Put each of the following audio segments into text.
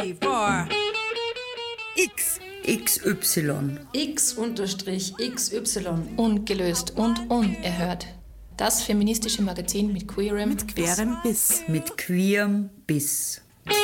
ready for X. XY. X_XY. Ungelöst und unerhört. Das feministische Magazin mit queerem mit querem Biss. Mit queerem Biss.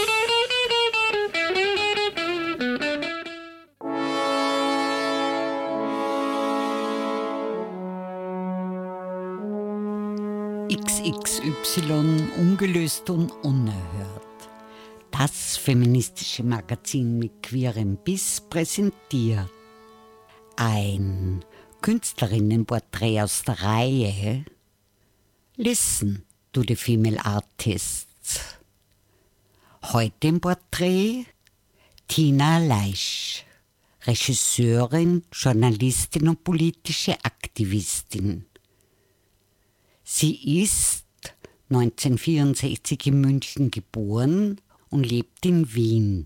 XXY, ungelöst und unerhört. Das feministische Magazin mit queerem Biss präsentiert ein Künstlerinnenporträt aus der Reihe Listen to the Female Artists. Heute im Porträt Tina Leisch, Regisseurin, Journalistin und politische Aktivistin. Sie ist 1964 in München geboren und lebt in Wien.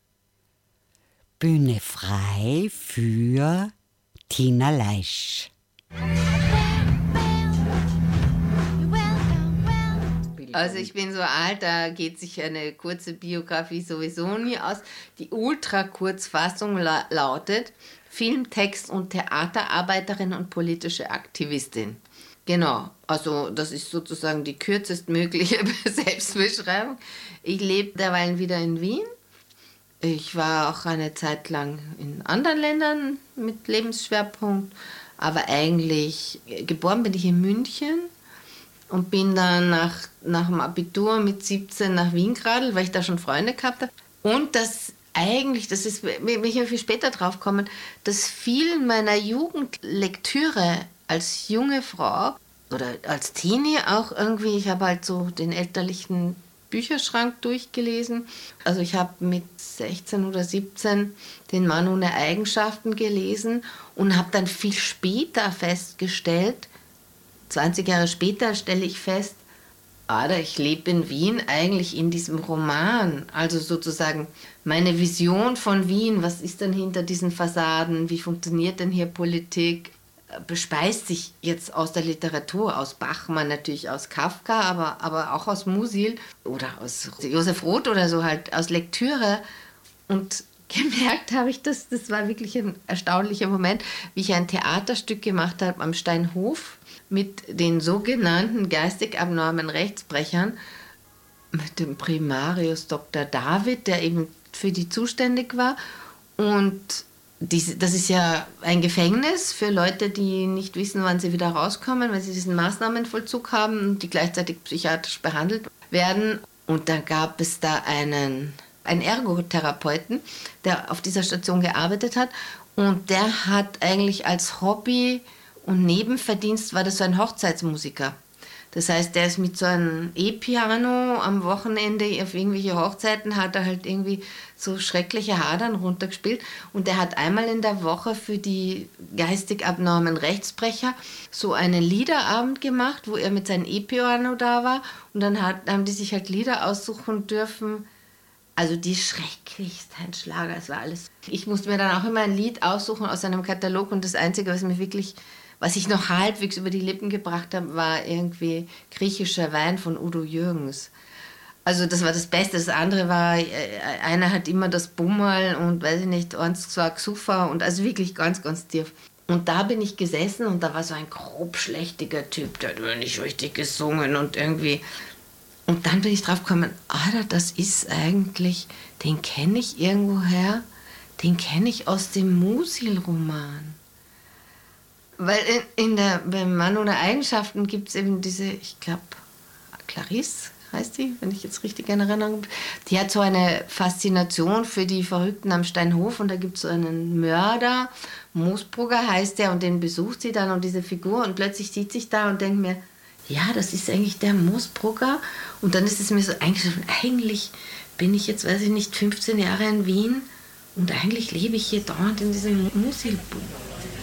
Bühne frei für Tina Leisch. Also ich bin so alt, da geht sich eine kurze Biografie sowieso nie aus. Die Ultra-Kurzfassung lautet Film-, Text- und Theaterarbeiterin und politische Aktivistin. Genau, also das ist sozusagen die kürzestmögliche Selbstbeschreibung. Ich lebe derweil wieder in Wien. Ich war auch eine Zeit lang in anderen Ländern mit Lebensschwerpunkt, aber eigentlich geboren bin ich in München und bin dann nach dem Abitur mit 17 nach Wien geradelt, weil ich da schon Freunde gehabt habe. Und das ist, bin ich viel später drauf gekommen, dass viel meiner Jugendlektüre als junge Frau oder als Teenie auch irgendwie, ich habe halt so den elterlichen Bücherschrank durchgelesen. Also ich habe mit 16 oder 17 den Mann ohne Eigenschaften gelesen und habe dann viel später festgestellt, 20 Jahre später stelle ich fest, ich lebe in Wien eigentlich in diesem Roman. Also sozusagen meine Vision von Wien, was ist denn hinter diesen Fassaden, wie funktioniert denn hier Politik, bespeist sich jetzt aus der Literatur, aus Bachmann, natürlich aus Kafka, aber auch aus Musil oder aus Josef Roth oder so halt, aus Lektüre. Und gemerkt habe ich, das war wirklich ein erstaunlicher Moment, wie ich ein Theaterstück gemacht habe am Steinhof mit den sogenannten geistig abnormen Rechtsbrechern, mit dem Primarius Dr. David, der eben für die zuständig war. Und das ist ja ein Gefängnis für Leute, die nicht wissen, wann sie wieder rauskommen, weil sie diesen Maßnahmenvollzug haben und die gleichzeitig psychiatrisch behandelt werden. Und da gab es da einen Ergotherapeuten, der auf dieser Station gearbeitet hat. Und der hat eigentlich als Hobby und Nebenverdienst war das so ein Hochzeitsmusiker. Das heißt, der ist mit so einem E-Piano am Wochenende auf irgendwelche Hochzeiten, hat er halt irgendwie so schreckliche Hadern runtergespielt. Und der hat einmal in der Woche für die geistig abnormen Rechtsbrecher so einen Liederabend gemacht, wo er mit seinem E-Piano da war. Und dann haben die sich halt Lieder aussuchen dürfen. Also die schrecklichsten Schlager, es war alles. Ich musste mir dann auch immer ein Lied aussuchen aus einem Katalog und das Einzige, was ich noch halbwegs über die Lippen gebracht habe, war irgendwie griechischer Wein von Udo Jürgens. Also das war das Beste. Das andere war, einer hat immer das Bummerl und weiß ich nicht, eins war Xufa und also wirklich ganz, ganz tief. Und da bin ich gesessen und da war so ein grobschlächtiger Typ, der hat nicht richtig gesungen und irgendwie. Und dann bin ich drauf gekommen, das ist eigentlich, den kenne ich irgendwoher, den kenne ich aus dem Musil-Roman. Weil beim Mann ohne Eigenschaften gibt es eben diese, ich glaube, Clarisse heißt die, wenn ich jetzt richtig in Erinnerung bin. Die hat so eine Faszination für die Verrückten am Steinhof und da gibt es so einen Mörder, Moosbrugger heißt der, und den besucht sie dann und diese Figur und plötzlich sieht sich da und denkt mir, ja, das ist eigentlich der Moosbrugger. Und dann ist es mir so eigentlich bin ich jetzt, weiß ich nicht, 15 Jahre in Wien und eigentlich lebe ich hier dauernd in diesem Musilbuch.